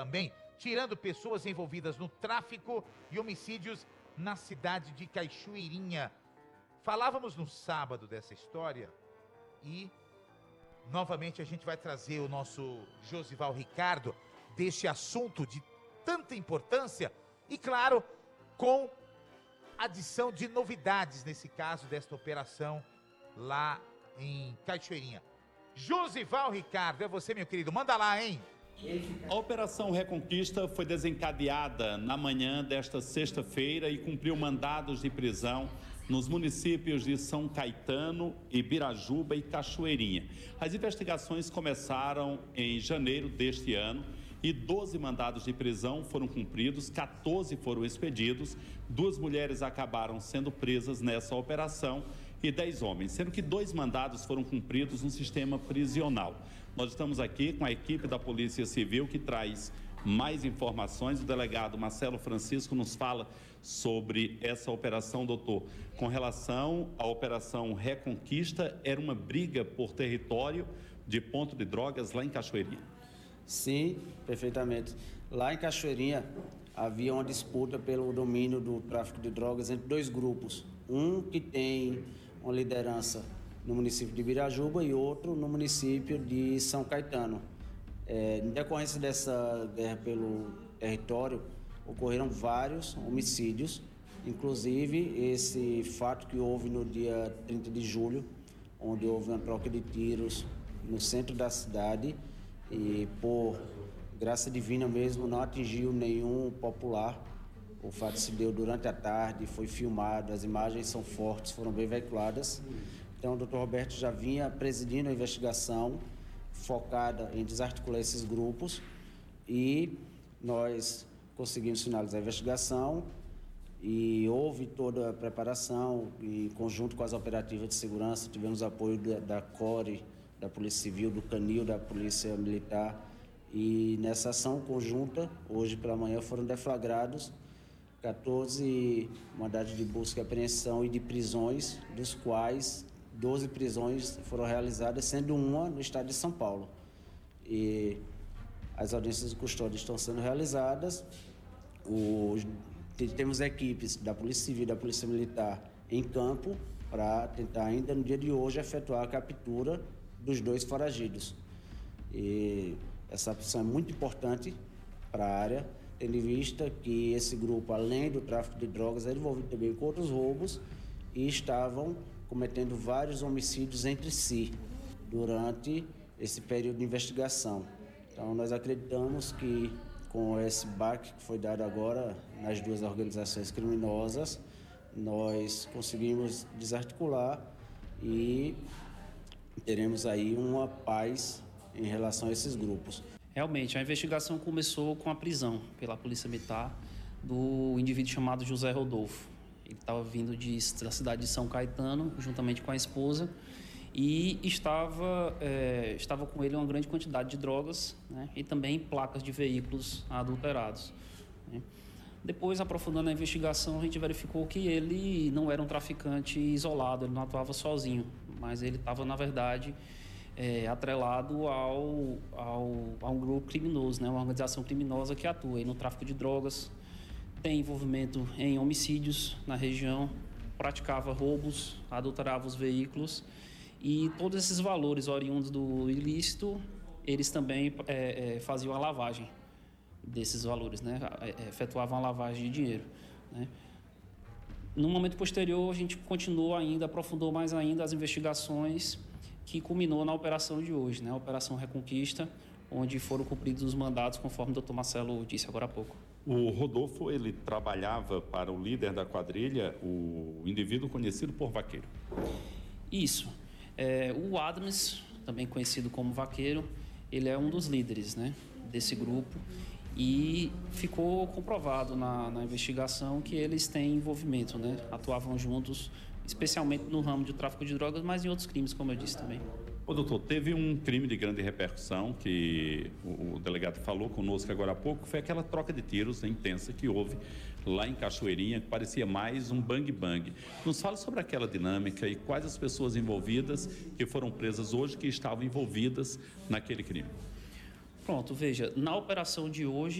também tirando pessoas envolvidas no tráfico e homicídios na cidade de Cachoeirinha. Falávamos no sábado dessa história e novamente a gente vai trazer o nosso Josival Ricardo deste assunto de tanta importância e, claro, com adição de novidades nesse caso desta operação lá em Cachoeirinha. Josival Ricardo, é você, meu querido, manda lá, hein? A Operação Reconquista foi desencadeada na manhã desta sexta-feira e cumpriu mandados de prisão nos municípios de São Caetano, Ibirajuba e Cachoeirinha. As investigações começaram em janeiro deste ano e 12 mandados de prisão foram cumpridos, 14 foram expedidos, 2 mulheres acabaram sendo presas nessa operação e 10 homens, sendo que 2 mandados foram cumpridos no sistema prisional. Nós estamos aqui com a equipe da Polícia Civil que traz mais informações. O delegado Marcelo Francisco nos fala sobre essa operação, doutor. Com relação à Operação Reconquista, era uma briga por território de ponto de drogas lá em Cachoeirinha? Sim, perfeitamente. Lá em Cachoeirinha havia uma disputa pelo domínio do tráfico de drogas entre 2 grupos. Um que tem uma liderança no município de Ibirajuba e outro no município de São Caetano. Em decorrência dessa guerra pelo território, ocorreram vários homicídios, inclusive esse fato que houve no dia 30 de julho, onde houve uma troca de tiros no centro da cidade e, por graça divina mesmo, não atingiu nenhum popular. O fato se deu durante a tarde, foi filmado, as imagens são fortes, foram bem veiculadas. Então, o Dr. Roberto já vinha presidindo a investigação focada em desarticular esses grupos e nós conseguimos finalizar a investigação e houve toda a preparação em conjunto com as operativas de segurança. Tivemos apoio da CORE, da Polícia Civil, do Canil, da Polícia Militar, e nessa ação conjunta, hoje pela manhã, foram deflagrados 14 mandados de busca e apreensão e de prisões, dos quais 12 prisões foram realizadas, sendo uma no estado de São Paulo. E as audiências de custódia estão sendo realizadas. Temos equipes da Polícia Civil e da Polícia Militar em campo para tentar ainda no dia de hoje efetuar a captura dos 2 foragidos. E essa opção é muito importante para a área, tendo em vista que esse grupo, além do tráfico de drogas, é envolvido também com outros roubos e estavam cometendo vários homicídios entre si durante esse período de investigação. Então, nós acreditamos que com esse baque que foi dado agora nas 2 organizações criminosas, nós conseguimos desarticular e teremos aí uma paz em relação a esses grupos. Realmente, a investigação começou com a prisão pela Polícia Militar do indivíduo chamado José Rodolfo. Ele estava vindo da cidade de São Caetano, juntamente com a esposa, e estava com ele uma grande quantidade de drogas, né, e também placas de veículos adulterados, né. Depois, aprofundando a investigação, a gente verificou que ele não era um traficante isolado, ele não atuava sozinho, mas ele estava, na verdade, atrelado a um grupo criminoso, né, uma organização criminosa que atua aí no tráfico de drogas, tem envolvimento em homicídios na região, praticava roubos, adulterava os veículos e todos esses valores oriundos do ilícito, eles também faziam a lavagem desses valores, né? Efetuavam a lavagem de dinheiro, né? No momento posterior, a gente continuou ainda, aprofundou mais ainda as investigações que culminou na operação de hoje, né? A Operação Reconquista, onde foram cumpridos os mandados, conforme o Dr. Marcelo disse agora há pouco. O Rodolfo, ele trabalhava para o líder da quadrilha, o indivíduo conhecido por Vaqueiro. Isso. O Adams, também conhecido como Vaqueiro, ele é um dos líderes, né, desse grupo e ficou comprovado na investigação que eles têm envolvimento, né? Atuavam juntos, especialmente no ramo de tráfico de drogas, mas em outros crimes, como eu disse também. Ô, doutor, teve um crime de grande repercussão que o delegado falou conosco agora há pouco, foi aquela troca de tiros intensa que houve lá em Cachoeirinha, que parecia mais um bang-bang. Nos fala sobre aquela dinâmica e quais as pessoas envolvidas que foram presas hoje que estavam envolvidas naquele crime. Pronto, veja, na operação de hoje,